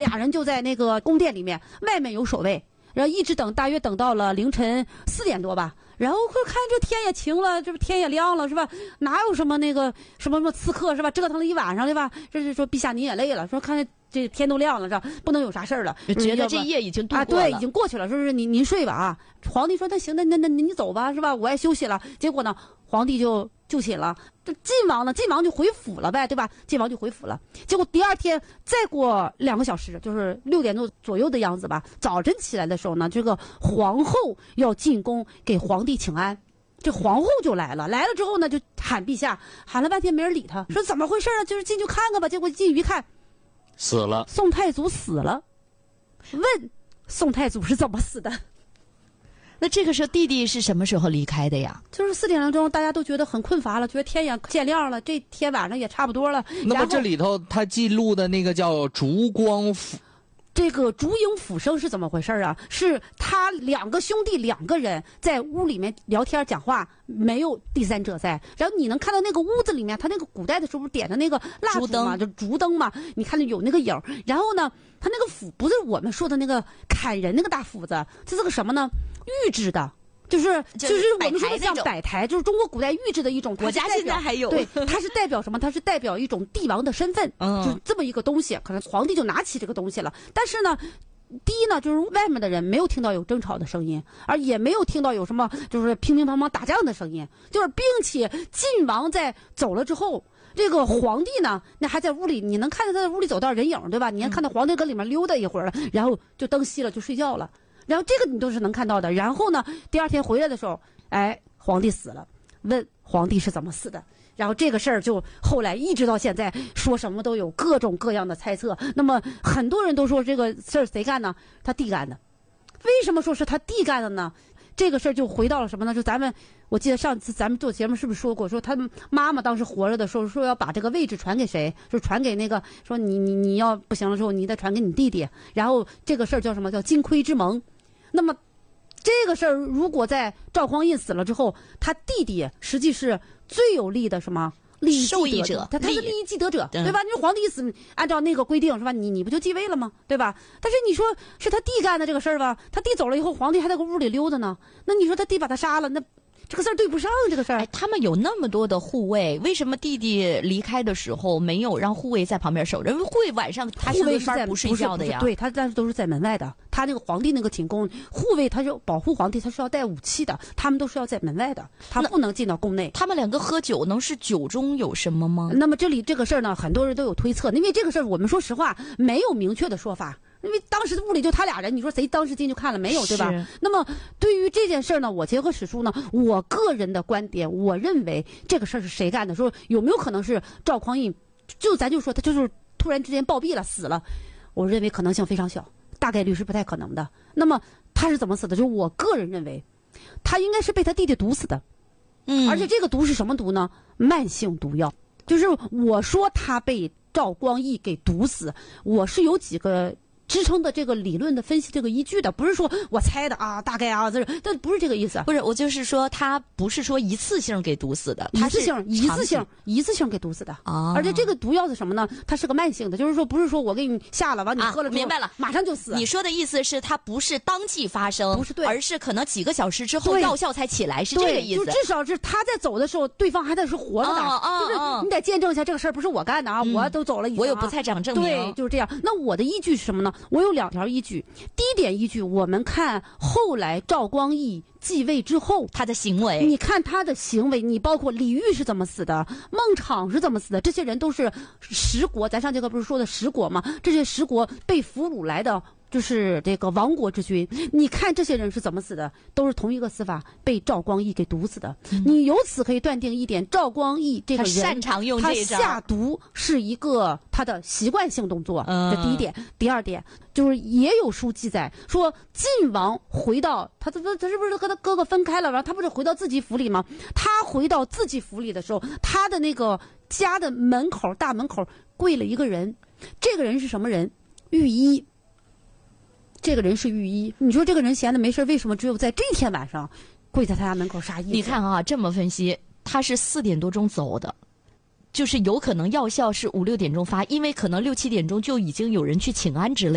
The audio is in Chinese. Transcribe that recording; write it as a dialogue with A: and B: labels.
A: 俩人就在那个宫殿里面，外面有守卫，然后一直等，大约等到了凌晨4点多吧。然后看这天也晴了，这不天也亮了是吧？哪有什么那个什么刺客是吧？折腾了一晚上对吧？这是说陛下您也累了，说看这天都亮了是吧？不能有啥事儿了，
B: 觉得这夜已经度过了，
A: 对，已经过去了，说是您睡吧啊。皇帝说那行，那你走吧是吧？我也休息了。结果呢，皇帝就寝了。这晋王呢，晋王就回府了呗，对吧？晋王就回府了。结果第二天再过2个小时，就是6点多左右的样子吧。早晨起来的时候呢，这个皇后要进宫给皇帝请安。这皇后就来了之后呢，就喊陛下，喊了半天没人理他，说怎么回事啊？就是进去看看吧。结果进去一看，
C: 死了，
A: 宋太祖死了。问宋太祖是怎么死的？
B: 那这个时候弟弟是什么时候离开的呀？
A: 就是4点钟，大家都觉得很困乏了，觉得天也渐亮了，这天晚上也差不多了。
C: 那么这里头他记录的那个叫烛光府，
A: 这个烛影斧声是怎么回事啊？是他2个兄弟2个人在屋里面聊天讲话，没有第三者在。然后你能看到那个屋子里面，他那个古代的时候点的那个蜡烛嘛，就烛灯嘛，你看有那个影。然后呢，他那个斧不是我们说的那个砍人那个大斧子，这是个什么呢？玉制的。就是我们说的像摆台，就是中国古代玉制的一种。
B: 我家现在还有。
A: 对，它是代表什么？它是代表一种帝王的身份，就是这么一个东西。可能皇帝就拿起这个东西了。但是呢，第一呢，就是外面的人没有听到有争吵的声音，而也没有听到有什么就是乒乒乓乓打仗的声音。就是并且晋王在走了之后，这个皇帝呢，那还在屋里，你能看见他在屋里走道人影，对吧？你能看到皇帝搁里面溜达一会儿了，然后就灯熄了就睡觉了。然后这个你都是能看到的。然后呢，第二天回来的时候，皇帝死了，问皇帝是怎么死的。然后这个事儿就后来一直到现在，说什么都有各种各样的猜测。那么很多人都说这个事儿谁干呢？他弟干的。为什么说是他弟干的呢？这个事儿就回到了什么呢？就我记得上次咱们做节目是不是说过，说他妈妈当时活着的时候说要把这个位置传给谁？说传给那个，说你要不行了之后，你再传给你弟弟。然后这个事儿叫什么？叫金盔之盟。那么这个事儿如果在赵匡胤死了之后，他弟弟实际是最有利的什么利益
B: 受益者，
A: 他是利益既得者，对吧？你说皇帝一死，按照那个规定是吧？你不就继位了吗？对吧？但是你说是他弟干的这个事儿吧？他弟走了以后，皇帝还在个屋里溜达呢。那你说他弟把他杀了，那这个事儿对不上这个事儿。
B: 他们有那么多的护卫，为什么弟弟离开的时候没有让护卫在旁边守着？因为护卫晚上他是轮班不睡觉的呀。
A: 对，他但是都是在门外的。他那个皇帝那个寝宫，护卫他是保护皇帝，他是要带武器的，他们都是要在门外的，他不能进到宫内。
B: 他们2个喝酒，能是酒中有什么吗？
A: 那么这里这个事儿呢，很多人都有推测，因为这个事儿我们说实话没有明确的说法。因为当时屋里就他俩人，你说谁当时进去看了没有，对吧？那么对于这件事呢，我结合史书呢，我个人的观点，我认为这个事儿是谁干的？说有没有可能是赵匡胤？咱就说他就是突然之间暴毙了，死了，我认为可能性非常小，大概率是不太可能的。那么他是怎么死的？就是我个人认为，他应该是被他弟弟毒死的。而且这个毒是什么毒呢？慢性毒药。就是我说他被赵光义给毒死，我是有几个支撑的这个理论的分析这个依据的，不是说我猜的啊，大概啊，但不是这个意思。
B: 不是，我就是说他不是说一次性给毒死的，
A: 一次性给毒死的啊。而且这个毒药是什么呢？它是个慢性的，就是说不是说我给你下了完你喝了之后，
B: 明白了，
A: 马上就死。
B: 你说的意思是它不是当即发生，
A: 不是对，
B: 而是可能几个小时之后药效才起来，是这个意思。
A: 就至少是他在走的时候，对方还得是活着的，就是你得见证一下这个事儿不是我干的啊，我都走了已经，
B: 我有不在场证明。
A: 对，就是这样。那我的依据是什么呢？我有2条依据。第一点依据，我们看后来赵光义继位之后
B: 他的行为，
A: 你看他的行为，你包括李煜是怎么死的，孟昶是怎么死的，这些人都是10国，咱上节课不是说的10国吗？这些10国被俘虏来的就是这个亡国之君，你看这些人是怎么死的，都是同一个死法，被赵光义给毒死的。你由此可以断定一点，赵光义这个人
B: 他擅长用这招，
A: 他下毒是一个他的习惯性动作，这第一点。第二点就是也有书记载说，晋王回到他是不是和他哥哥分开了，然后他不是回到自己府里吗？他回到自己府里的时候，他的那个家的门口大门口跪了一个人，这个人是什么人？御医。这个人是御医，你说这个人闲的没事，为什么只有在这天晚上跪在他家门口杀医？
B: 你看啊，这么分析，他是4点多钟走的，就是有可能药效是5、6点钟发，因为可能6、7点钟就已经有人去请安之类的。